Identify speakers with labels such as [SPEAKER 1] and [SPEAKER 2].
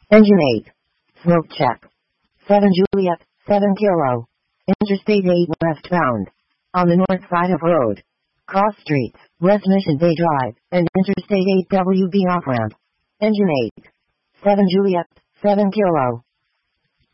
[SPEAKER 1] Engine 8. Smoke check. 7 Juliet, 7 Kilo. Interstate 8 westbound. On the north side of road. Cross streets, West Mission Bay Drive, and Interstate 8 WB off-ramp. Engine 8. 7 Juliet, 7 Kilo.